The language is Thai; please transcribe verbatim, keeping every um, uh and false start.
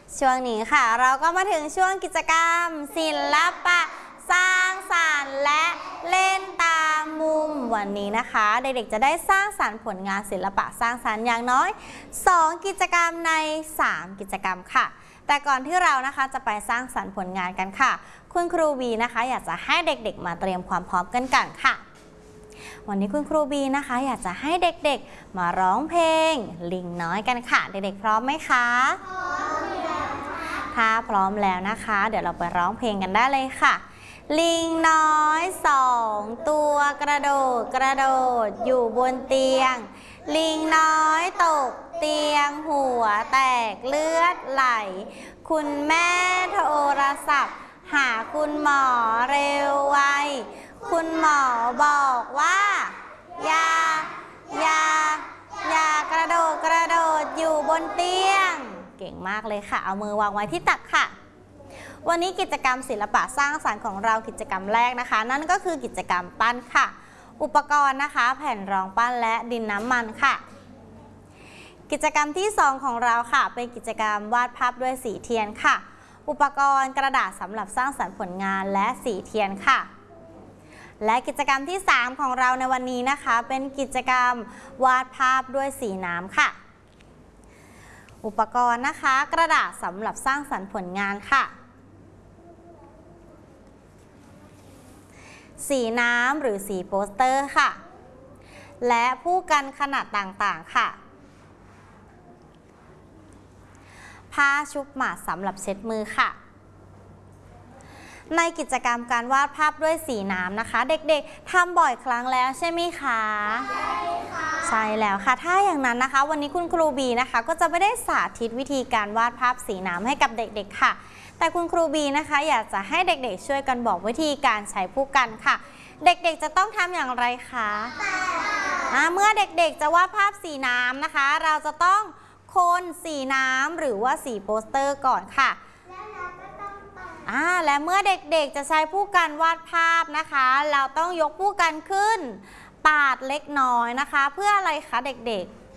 ช่วงนี้ค่ะเราก็มาถึงช่วงกิจกรรมศิลปะสร้างสรรค์และเล่นตามมุมวันนี้นะคะเด็กๆจะได้สร้างสรรค์ผลงานศิลปะสร้างสรรค์อย่างน้อยสองกิจกรรมในสามกิจกรรมค่ะแต่ก่อนที่เรานะคะจะไปสร้างสรรค์ผลงานกันค่ะคุณครูบีนะคะอยากจะให้เด็กๆมาเตรียมความพร้อมกันก่อนค่ะวันนี้คุณครูบีนะคะอยากจะให้เด็กๆมาร้องเพลงลิงน้อยกันค่ะเด็กๆพร้อมไหมคะพร้อมแล้วถ้าพร้อมแล้วนะคะเดี๋ยวเราไปร้องเพลงกันได้เลยค่ะลิงน้อยสองตัวกระโดดกระโดดอยู่บนเตียงลิงน้อยตกเตียงหัวแตกเลือดไหลคุณแม่โทรศัพท์หาคุณหมอเร็วไวคุณหมอบอกว่าอย่าอย่าอย่ากระโดดกระโดดอยู่บนเตียงเก่งมากเลยค่ะเอามือวางไว้ที่ตักค่ะวันนี้กิจกรรมศิลปะสร้างสรรค์ของเรากิจกรรมแรกนะคะนั่นก็คือกิจกรรมปั้นค่ะอุปกรณ์นะคะแผ่นรองปั้นและดินน้ำมันค่ะกิจกรรมที่สองของเราค่ะเป็นกิจกรรมวาดภาพด้วยสีเทียนค่ะอุปกรณ์กระดาษสำหรับสร้างสรรค์ผลงานและสีเทียนค่ะและกิจกรรมที่สามของเราในวันนี้นะคะเป็นกิจกรรมวาดภาพด้วยสีน้ำค่ะอุปกรณ์นะคะกระดาษสำหรับสร้างสรรค์ผลงานค่ะสีน้ำหรือสีโปสเตอร์ค่ะและผู้กันขนาดต่างๆค่ะผ้าชุบหมาดสำหรับเช็ดมือค่ะในกิจกรรมการวาดภาพด้วยสีน้ำนะคะเด็กๆทำบ่อยครั้งแล้วใช่ไหมคะใช่ค่ะใช่แล้วค่ะถ้าอย่างนั้นนะคะวันนี้คุณครูบีนะคะก็จะไม่ได้สาธิตวิธีการวาดภาพสีน้ำให้กับเด็กๆค่ะแต่คุณครูบีนะคะอยากจะให้เด็กๆช่วยกันบอกวิธีการใช้ผู้กันค่ะเด็กๆจะต้องทำอย่างไรคะเมื่อเด็กๆจะวาดภาพสีน้ำนะคะเราจะต้องคนสีน้ำหรือว่าสีโปสเตอร์ก่อนค่ะอ่าและเมื่อเด็กๆจะใช้ผู้กันวาดภาพนะคะเราต้องยกผู้กันขึ้นปาดเล็กน้อยนะคะเพื่ออะไรคะเด็กๆ